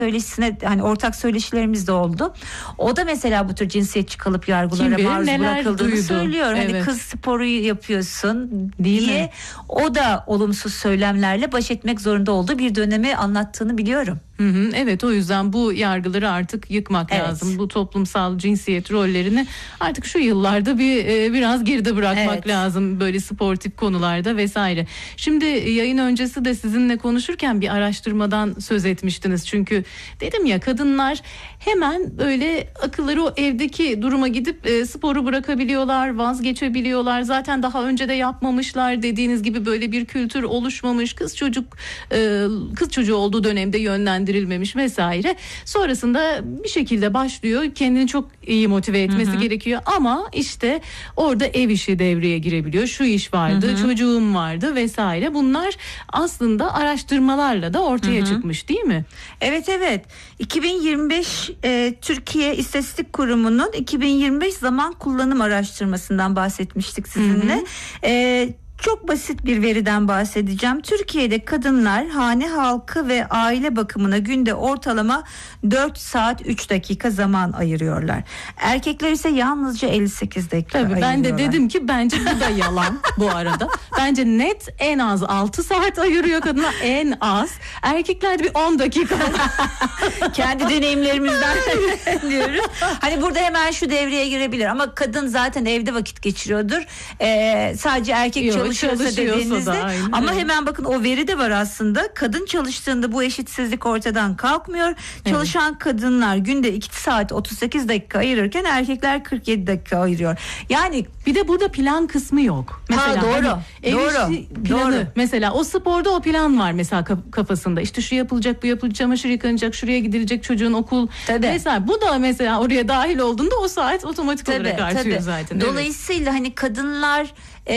söyleşisine hani ortak söyleşilerimiz de oldu. O da mesela bu tür cinsiyetçi kalıp yargılara maruz bırakıldığını söylüyor. Evet. Hani kız sporu yapıyorsun Değil diye mi? o da olumsuz söylemlerle baş etmek zorunda olduğu bir dönemi anlattığını biliyorum. Evet, o yüzden bu yargıları artık yıkmak lazım. Bu toplumsal cinsiyet rollerini artık şu yıllarda biraz geride bırakmak lazım böyle sportif konularda vesaire. Şimdi yayın öncesi de sizinle konuşurken bir araştırmadan söz etmiştiniz. Çünkü dedim ya, kadınlar hemen böyle akılları o evdeki duruma gidip sporu bırakabiliyorlar, vazgeçebiliyorlar. Zaten daha önce de yapmamışlar, dediğiniz gibi böyle bir kültür oluşmamış, kız çocuğu olduğu dönemde yönlendirilmemiş vesaire. Sonrasında bir şekilde başlıyor, kendini çok iyi motive etmesi gerekiyor ama işte orada ev işi devreye girebiliyor. Şu iş vardı, çocuğum vardı vesaire. Bunlar aslında araştırmalarla da ortaya çıkmış, değil mi? Evet. 2025 Türkiye İstatistik Kurumu'nun 2025 zaman kullanım araştırmasından bahsetmiştik sizinle. Çok basit bir veriden bahsedeceğim. Türkiye'de kadınlar hane halkı ve aile bakımına günde ortalama 4 saat 3 dakika zaman ayırıyorlar. Erkekler ise yalnızca 58 dakika ayırıyorlar. Ben de dedim ki bence bu da yalan bu arada. Bence net en az 6 saat ayırıyor kadınlar, en az. Erkekler de bir 10 dakika. Kendi deneyimlerimizden diyoruz. Hani burada hemen şu devreye girebilir ama kadın zaten evde vakit geçiriyordur. Sadece erkek çalışıyorsa dediğinizde ama hemen bakın o veri de var aslında. Kadın çalıştığında bu eşitsizlik ortadan kalkmıyor. Çalışan kadınlar günde 2 saat 38 dakika ayırırken erkekler 47 dakika ayırıyor. Yani bir de burada plan kısmı yok. Mesela doğru. Planı. Mesela o sporda o plan var mesela kafasında. İşte şu yapılacak, bu yapılacak, çamaşır yıkanacak, şuraya gidilecek, çocuğun okul. Mesela bu da mesela oraya dahil olduğunda o saat otomatik olarak artıyor zaten. Dolayısıyla hani kadınlar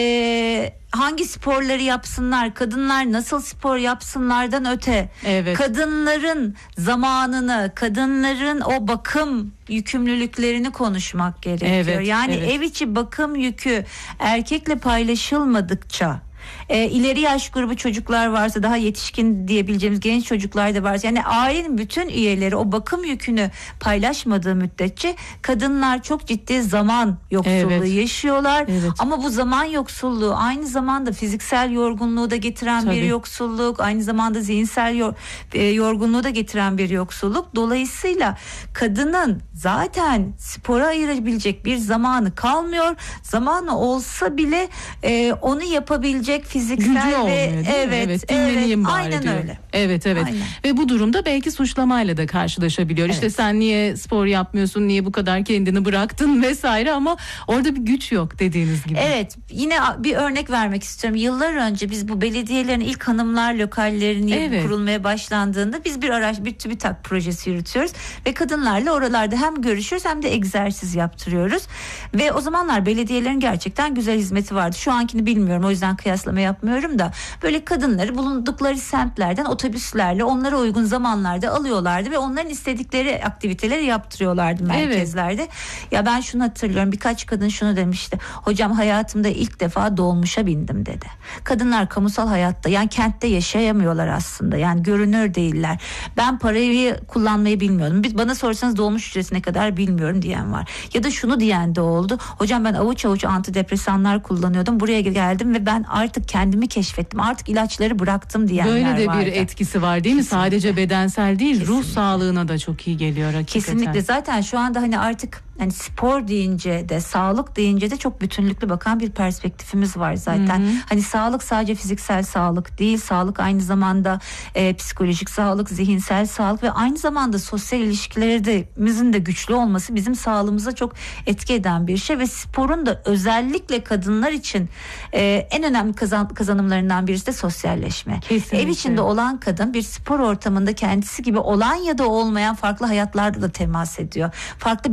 hangi sporları yapsınlar, kadınlar nasıl spor yapsınlardan öte kadınların zamanını, kadınların o bakım yükümlülüklerini konuşmak gerekiyor. Ev içi bakım yükü erkekle paylaşılmadıkça, ileri yaş grubu çocuklar varsa, daha yetişkin diyebileceğimiz genç çocuklar da varsa, yani ailenin bütün üyeleri o bakım yükünü paylaşmadığı müddetçe kadınlar çok ciddi zaman yoksulluğu yaşıyorlar. Ama bu zaman yoksulluğu aynı zamanda fiziksel yorgunluğu da getiren bir yoksulluk, aynı zamanda zihinsel yorgunluğu da getiren bir yoksulluk. Dolayısıyla kadının zaten spora ayırabilecek bir zamanı kalmıyor. Zamanı olsa bile onu yapabilecek fiziksel ve dinleneyim bari aynen diyor. öyle. Evet. Aynen. Ve bu durumda belki suçlamayla da karşılaşabiliyor. İşte sen niye spor yapmıyorsun, niye bu kadar kendini bıraktın vesaire, ama orada bir güç yok dediğiniz gibi. Evet, yine bir örnek vermek istiyorum. Yıllar önce biz bu belediyelerin ilk hanımlar lokallerini kurulmaya başlandığında biz bir TÜBİTAK projesi yürütüyoruz ve kadınlarla oralarda hem görüşüyoruz hem de egzersiz yaptırıyoruz. Ve o zamanlar belediyelerin gerçekten güzel hizmeti vardı. Şu ankini bilmiyorum, o yüzden kıyaslama yapmıyorum da, böyle kadınları bulundukları semtlerden otobüslerle onlara uygun zamanlarda alıyorlardı ve onların istedikleri aktiviteleri yaptırıyorlardı merkezlerde. Ya ben şunu hatırlıyorum, birkaç kadın şunu demişti: hocam hayatımda ilk defa dolmuşa bindim dedi. Kadınlar kamusal hayatta, yani kentte yaşayamıyorlar aslında, yani görünür değiller. Ben parayı kullanmayı bilmiyordum. Bana sorsanız dolmuş ücreti ne kadar bilmiyorum diyen var. Ya da şunu diyen de oldu: hocam ben avuç avuç antidepresanlar kullanıyordum, buraya geldim ve ben artık kendimi keşfettim, artık ilaçları bıraktım diyenler vardı. Böyle de bir etkisi var değil mi? Sadece bedensel değil, ruh sağlığına da çok iyi geliyor hakikaten. Kesinlikle. Zaten şu anda hani artık hani spor deyince de, sağlık deyince de çok bütünlüklü bakan bir perspektifimiz var zaten. Hani sağlık sadece fiziksel sağlık değil, sağlık aynı zamanda psikolojik sağlık, zihinsel sağlık ve aynı zamanda sosyal ilişkilerimizin de güçlü olması bizim sağlığımıza çok etki eden bir şey ve sporun da özellikle kadınlar için en önemli kazanımlarından birisi de sosyalleşme. Kesinlikle. Ev içinde olan kadın bir spor ortamında kendisi gibi olan ya da olmayan farklı hayatlarla da temas ediyor. Farklı bilgiler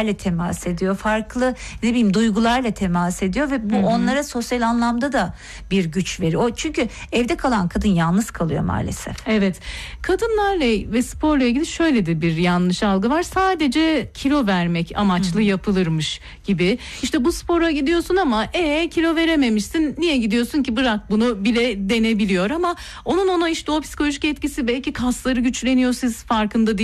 değerlerle temas ediyor. Farklı duygularla temas ediyor ve bu onlara sosyal anlamda da bir güç veriyor. Çünkü evde kalan kadın yalnız kalıyor maalesef. Evet. Kadınlarla ve sporla ilgili şöyle de bir yanlış algı var. Sadece kilo vermek amaçlı yapılırmış gibi. İşte bu spora gidiyorsun ama kilo verememişsin. Niye gidiyorsun ki, bırak bunu bile denebiliyor ama onun ona işte o psikolojik etkisi, belki kasları güçleniyor, siz farkında değil.